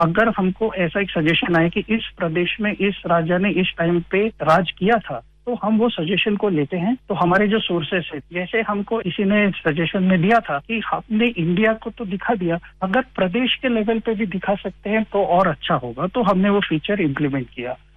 अगर हमको ऐसा एक सजेशन आए कि इस प्रदेश में इस राजा ने इस टाइम पे राज किया था, तो हम वो सजेशन को लेते हैं। तो हमारे जो सोर्सेस है, जैसे हमको किसी ने सजेशन में दिया था कि हमने इंडिया को तो दिखा दिया, अगर प्रदेश के लेवल पे भी दिखा सकते हैं तो और अच्छा होगा, तो हमने वो फीचर इम्प्लीमेंट किया।